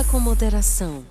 Beba com moderação.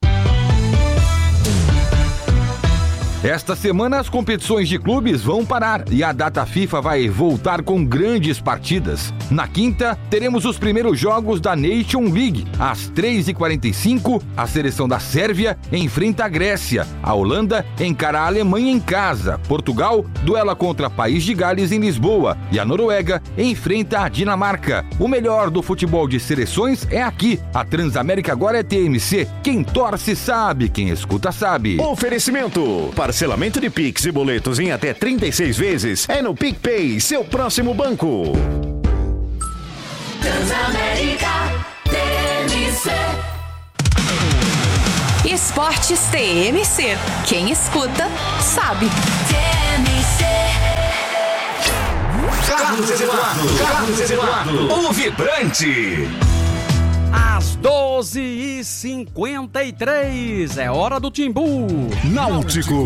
Esta semana as competições de clubes vão parar e a data FIFA vai voltar com grandes partidas. Na quinta, teremos os primeiros jogos da Nation League. Às 3h45, a seleção da Sérvia enfrenta a Grécia. A Holanda encara a Alemanha em casa. Portugal duela contra País de Gales em Lisboa. E a Noruega enfrenta a Dinamarca. O melhor do futebol de seleções é aqui. A Transamérica agora é TMC. Quem torce sabe, quem escuta sabe. Oferecimento. Parcelamento de Pix e boletos em até 36 vezes é no PicPay, seu próximo banco. Transamérica TMC. Esportes TMC. Quem escuta, sabe. TMC. Carlos Eduardo, o vibrante. Às 12h53, é hora do Timbu Náutico.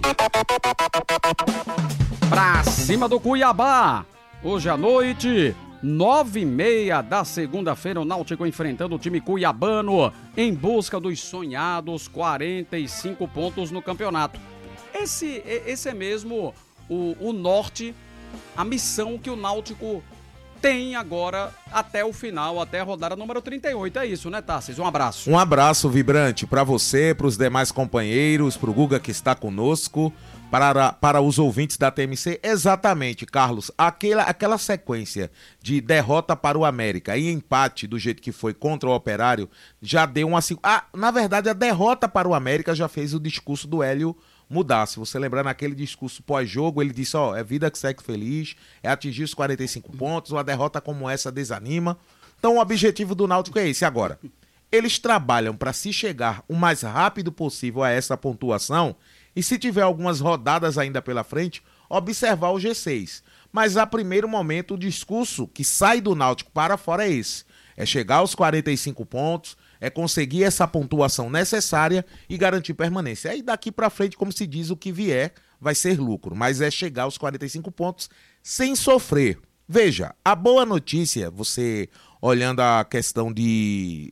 Pra cima do Cuiabá. Hoje à noite, 9h30 da segunda-feira, o Náutico enfrentando o time cuiabano em busca dos sonhados 45 pontos no campeonato. Esse é mesmo o norte, a missão que o Náutico tem agora até o final, até a rodada número 38. É isso, né, Tarcísio? Um abraço. Um abraço vibrante para você, para os demais companheiros, para o Guga que está conosco, para os ouvintes da TMC. Exatamente, Carlos, aquela sequência de derrota para o América e empate do jeito que foi contra o Operário já deu uma... na verdade, a derrota para o América já fez o discurso do Hélio mudar. Se você lembrar, naquele discurso pós-jogo, ele disse, é vida que segue feliz, é atingir os 45 pontos, uma derrota como essa desanima. Então o objetivo do Náutico é esse. Agora, eles trabalham para se chegar o mais rápido possível a essa pontuação e, se tiver algumas rodadas ainda pela frente, observar o G6. Mas a primeiro momento o discurso que sai do Náutico para fora é esse. É chegar aos 45 pontos, é conseguir essa pontuação necessária e garantir permanência. Aí daqui para frente, como se diz, o que vier vai ser lucro, mas é chegar aos 45 pontos sem sofrer. Veja, a boa notícia, você olhando a questão de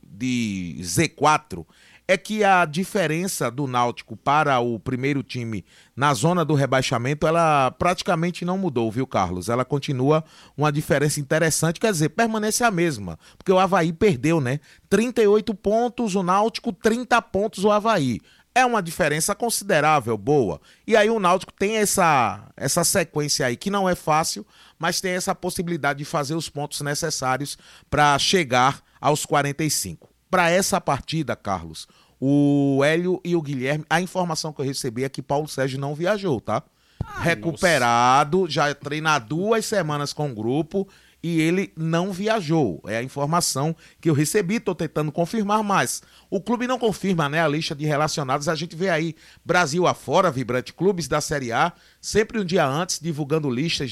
Z4, é que a diferença do Náutico para o primeiro time na zona do rebaixamento, ela praticamente não mudou, viu, Carlos? Ela continua uma diferença interessante, quer dizer, permanece a mesma, porque o Avaí perdeu, né? 38 pontos o Náutico, 30 pontos o Avaí. É uma diferença considerável, boa. E aí o Náutico tem essa sequência aí, que não é fácil, mas tem essa possibilidade de fazer os pontos necessários para chegar aos 45. Para essa partida, Carlos, o Hélio e o Guilherme, a informação que eu recebi é que Paulo Sérgio não viajou, tá? Recuperado, nossa. Já treina há 2 semanas com o grupo e ele não viajou. É a informação que eu recebi, tô tentando confirmar, mas o clube não confirma, né, a lista de relacionados. A gente vê aí Brasil afora, vibrante, clubes da Série A, sempre um dia antes, divulgando listas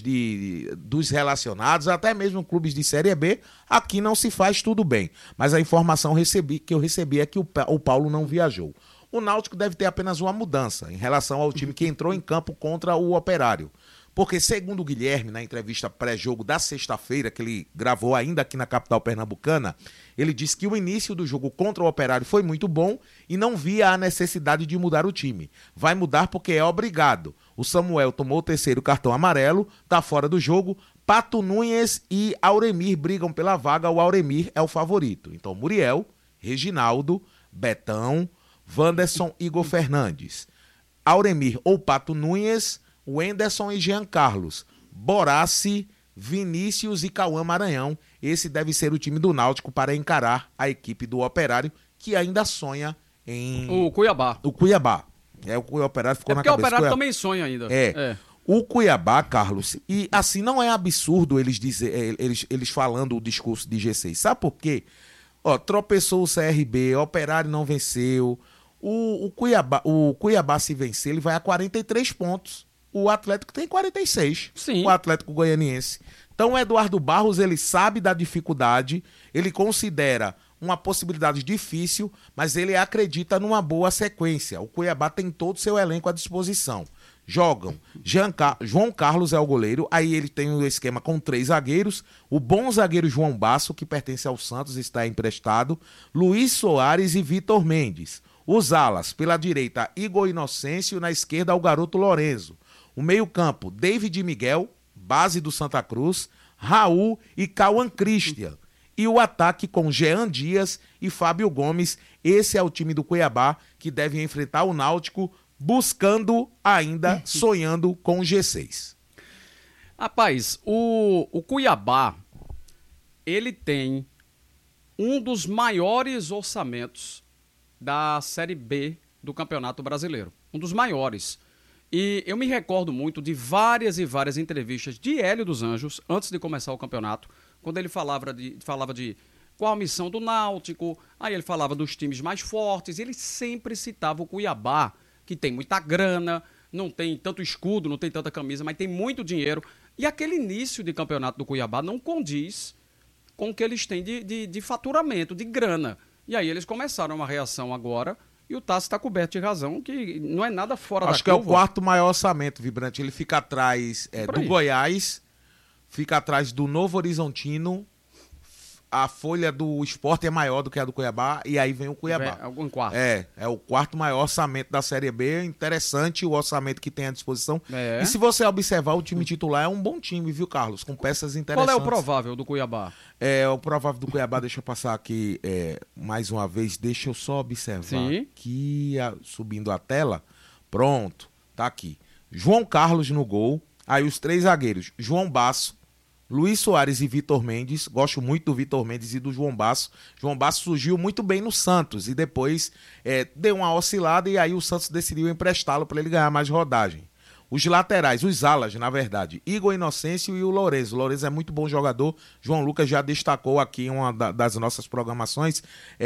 dos relacionados, até mesmo clubes de Série B. Aqui não se faz tudo bem, mas a informação que eu recebi é que o Paulo não viajou. O Náutico deve ter apenas uma mudança em relação ao time que entrou em campo contra o Operário. Porque, segundo o Guilherme, na entrevista pré-jogo da sexta-feira, que ele gravou ainda aqui na capital pernambucana, ele disse que o início do jogo contra o Operário foi muito bom e não via a necessidade de mudar o time. Vai mudar porque é obrigado. O Samuel tomou o 3º cartão amarelo, tá fora do jogo. Pato Nunes e Auremir brigam pela vaga, o Auremir é o favorito. Então, Muriel, Reginaldo, Betão, Wanderson, Igor Fernandes. Auremir ou Pato Nunes, Wenderson e Jean Carlos, Borassi, Vinícius e Cauã Maranhão. Esse deve ser o time do Náutico para encarar a equipe do Operário, que ainda sonha em... O Cuiabá. O Cuiabá. O Operário ficou na cabeça. Porque o Operário também sonha ainda. O Cuiabá, Carlos, e assim não é absurdo eles falando o discurso de G6. Sabe por quê? Tropeçou o CRB, o Operário não venceu. O Cuiabá, se vencer, ele vai a 43 pontos. O Atlético tem 46. Sim. O Atlético Goianiense. Então o Eduardo Barros, ele sabe da dificuldade, ele considera uma possibilidade difícil, mas ele acredita numa boa sequência. O Cuiabá tem todo o seu elenco à disposição. jogam João Carlos é o goleiro, aí ele tem um esquema com 3 zagueiros, o bom zagueiro João Basso, que pertence ao Santos, está emprestado, Luiz Soares e Vitor Mendes. Os alas, pela direita, Igor Inocêncio, na esquerda, o garoto Lorenzo. O meio-campo, David Miguel, base do Santa Cruz, Raul e Cauã Christian. E o ataque com Jean Dias e Fábio Gomes. Esse é o time do Cuiabá que deve enfrentar o Náutico, buscando ainda, sonhando com o G6. Rapaz, o Cuiabá, ele tem um dos maiores orçamentos da Série B do Campeonato Brasileiro. Um dos maiores. E eu me recordo muito de várias e várias entrevistas de Hélio dos Anjos, antes de começar o campeonato, quando ele falava de qual a missão do Náutico, aí ele falava dos times mais fortes, e ele sempre citava o Cuiabá, que tem muita grana, não tem tanto escudo, não tem tanta camisa, mas tem muito dinheiro. E aquele início de campeonato do Cuiabá não condiz com o que eles têm de faturamento, de grana. E aí eles começaram uma reação agora, e o Tassi está coberto de razão, que não é nada fora da curva. Acho que é o quarto maior orçamento, Vibrante. Ele fica atrás do Goiás, fica atrás do Novo Horizontino, a folha do Sport é maior do que a do Cuiabá, e aí vem o Cuiabá. Algum quarto. É o quarto maior orçamento da Série B. Interessante o orçamento que tem à disposição. E se você observar, o time titular é um bom time, viu, Carlos? Com peças interessantes. Qual é o provável do Cuiabá? O provável do Cuiabá, deixa eu passar aqui mais uma vez, deixa eu só observar. Sim. Aqui, subindo a tela. Pronto, tá aqui. João Carlos no gol, aí os 3 zagueiros, João Basso, Luiz Soares e Vitor Mendes. Gosto muito do Vitor Mendes e do João Basso. João Basso surgiu muito bem no Santos e depois deu uma oscilada e aí o Santos decidiu emprestá-lo para ele ganhar mais rodagem. Os laterais, os alas, na verdade, Igor Inocêncio e o Lorenzo. O Lorenzo é muito bom jogador. João Lucas já destacou aqui em uma das nossas programações,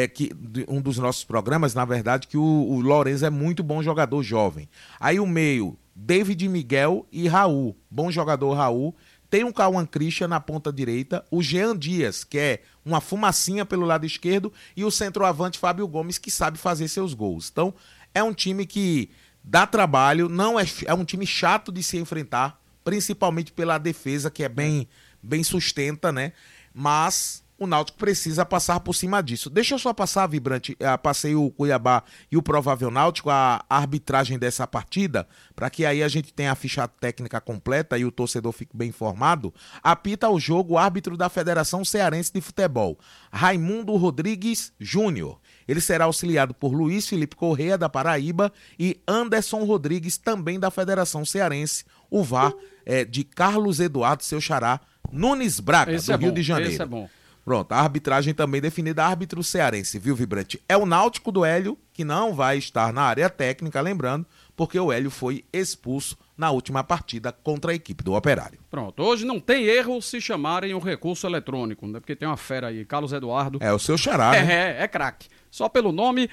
um dos nossos programas, na verdade, que o Lorenzo é muito bom jogador jovem. Aí o meio, David Miguel e Raul. Bom jogador Raul. Tem um Cauã Christian na ponta direita, o Jean Dias, que é uma fumacinha pelo lado esquerdo, e o centroavante Fábio Gomes, que sabe fazer seus gols. Então, é um time que dá trabalho, não é um time chato de se enfrentar, principalmente pela defesa, que é bem sustenta, né? Mas o Náutico precisa passar por cima disso. Deixa eu só passar, Vibrante, passei o Cuiabá e o provável Náutico, a arbitragem dessa partida, para que aí a gente tenha a ficha técnica completa e o torcedor fique bem informado. Apita o jogo o árbitro da Federação Cearense de Futebol, Raimundo Rodrigues Júnior. Ele será auxiliado por Luiz Felipe Corrêa, da Paraíba, e Anderson Rodrigues, também da Federação Cearense. O VAR de Carlos Eduardo, seu xará, Nunes Braga, do Rio de Janeiro. Esse é bom. Pronto, a arbitragem também definida, árbitro cearense, viu, Vibrante? É o Náutico do Hélio, que não vai estar na área técnica, lembrando, porque o Hélio foi expulso na última partida contra a equipe do Operário. Pronto, hoje não tem erro se chamarem o recurso eletrônico, né? Porque tem uma fera aí, Carlos Eduardo. É o seu xará, né? É craque. Só pelo nome.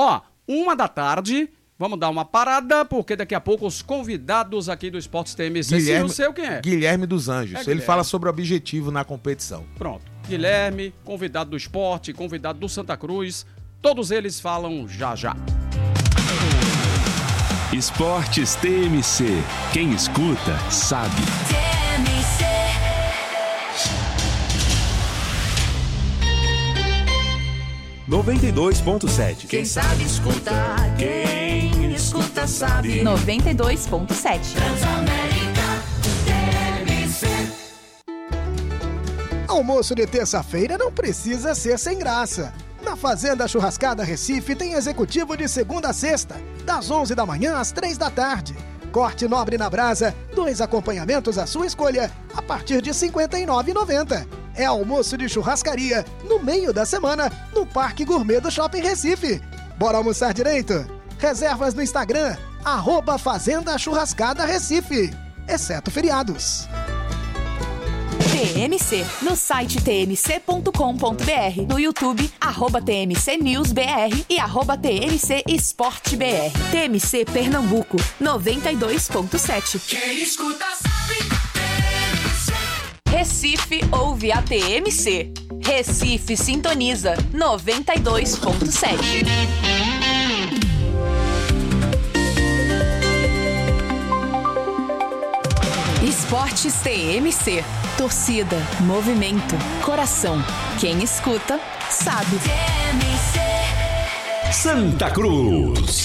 1h, vamos dar uma parada, porque daqui a pouco os convidados aqui do Esportes TMC, eu não sei quem é. Guilherme dos Anjos. Ele fala sobre o objetivo na competição. Pronto. Guilherme, convidado do Esporte, convidado do Santa Cruz, todos eles falam já. Esportes TMC. Quem escuta, sabe. TMC. (92.7) Quem sabe escuta, quem escuta sabe. 92.7. Transamérica, TMC. Almoço de terça-feira não precisa ser sem graça. Na Fazenda Churrascada Recife tem executivo de segunda a sexta, das 11 da manhã às 3 da tarde. Corte nobre na brasa, 2 acompanhamentos à sua escolha, a partir de R$ 59,90. É almoço de churrascaria, no meio da semana, no Parque Gourmet do Shopping Recife. Bora almoçar direito? Reservas no Instagram, @Fazenda Churrascada Recife, exceto feriados. TMC, no site tmc.com.br, no YouTube, @TMC News BR e @TMC Esporte BR. TMC Pernambuco, 92.7. Quem escuta sabe. TMC. Recife ouve a TMC. Recife sintoniza 92.7. Esportes TMC. Torcida, movimento, coração. Quem escuta, sabe. Santa Cruz.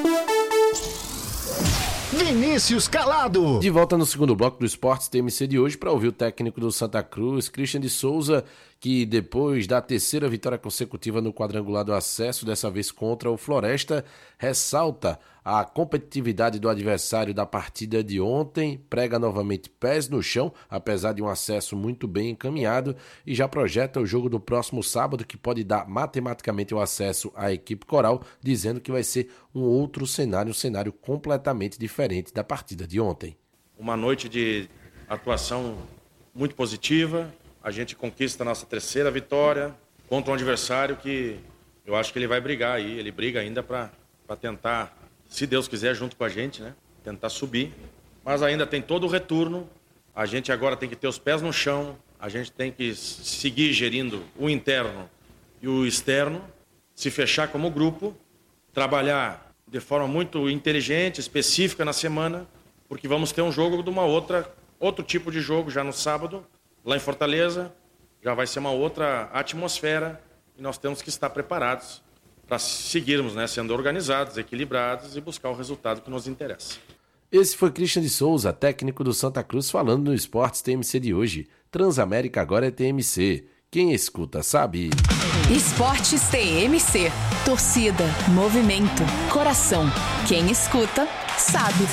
Vinícius Calado. De volta no segundo bloco do Esportes TMC de hoje para ouvir o técnico do Santa Cruz, Christian de Souza, que depois da terceira vitória consecutiva no quadrangular do acesso, dessa vez contra o Floresta, ressalta a competitividade do adversário da partida de ontem, prega novamente pés no chão, apesar de um acesso muito bem encaminhado, e já projeta o jogo do próximo sábado, que pode dar matematicamente o acesso à equipe coral, dizendo que vai ser um outro cenário, um cenário completamente diferente da partida de ontem. Uma noite de atuação muito positiva, a gente conquista a nossa terceira vitória contra um adversário que eu acho que ele vai brigar aí, ele briga ainda para tentar, se Deus quiser, junto com a gente, né? Tentar subir. Mas ainda tem todo o retorno. A gente agora tem que ter os pés no chão. A gente tem que seguir gerindo o interno e o externo. Se fechar como grupo. Trabalhar de forma muito inteligente, específica na semana. Porque vamos ter um jogo de outro tipo de jogo já no sábado. Lá em Fortaleza. Já vai ser uma outra atmosfera. E nós temos que estar preparados para seguirmos, né, sendo organizados, equilibrados e buscar o resultado que nos interessa. Esse foi Christian de Souza, técnico do Santa Cruz, falando no Esportes TMC de hoje. Transamérica agora é TMC. Quem escuta sabe. Esportes TMC. Torcida, movimento, coração. Quem escuta, sabe.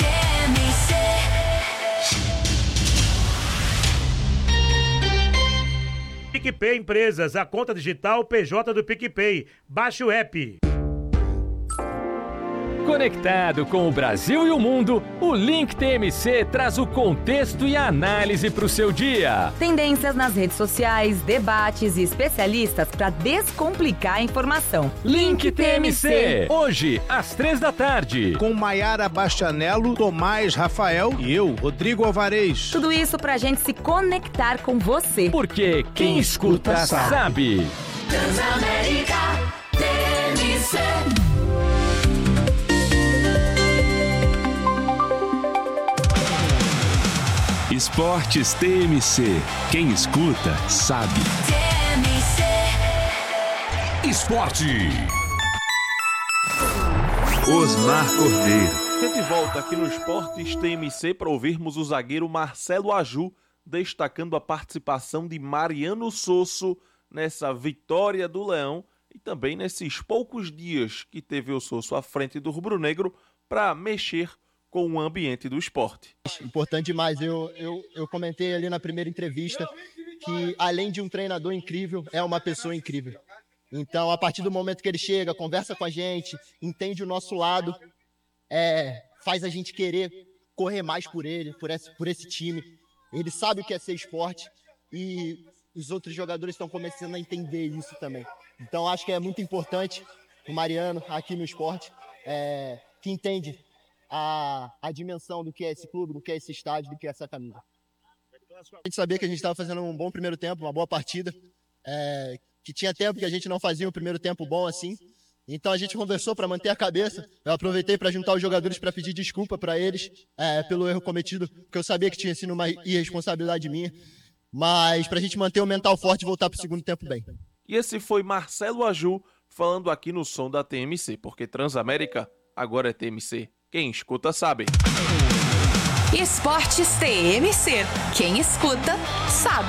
PicPay Empresas, a conta digital PJ do PicPay. Baixe o app. Conectado com o Brasil e o mundo, o Link TMC traz o contexto e a análise para o seu dia. Tendências nas redes sociais, debates e especialistas para descomplicar a informação. Link TMC, hoje às 15h. Com Maiara Bastianello, Tomás Rafael e eu, Rodrigo Alvarez. Tudo isso para a gente se conectar com você. Porque quem escuta sabe. Transamérica TMC. Esportes TMC. Quem escuta, sabe. Esporte. Osmar Cordeiro. De volta aqui no Esportes TMC para ouvirmos o zagueiro Marcelo Aju destacando a participação de Mariano Sosso nessa vitória do Leão e também nesses poucos dias que teve o Sosso à frente do rubro-negro para mexer com o ambiente do esporte. Importante demais. Eu comentei ali na primeira entrevista que, além de um treinador incrível, é uma pessoa incrível. Então, a partir do momento que ele chega, conversa com a gente, entende o nosso lado, faz a gente querer correr mais por ele, por esse time. Ele sabe o que é ser esporte e os outros jogadores estão começando a entender isso também. Então, acho que é muito importante o Mariano aqui no esporte, que entende a dimensão do que é esse clube, do que é esse estádio, do que é essa camisa. A gente sabia que a gente estava fazendo um bom primeiro tempo, uma boa partida, que tinha tempo que a gente não fazia um primeiro tempo bom assim. Então a gente conversou para manter a cabeça. Eu aproveitei para juntar os jogadores para pedir desculpa para eles pelo erro cometido, porque eu sabia que tinha sido uma irresponsabilidade minha. Mas para a gente manter o mental forte e voltar para o segundo tempo bem. E esse foi Marcelo Aju falando aqui no som da TMC, porque Transamérica agora é TMC. Quem escuta sabe. Esportes TMC. Quem escuta sabe.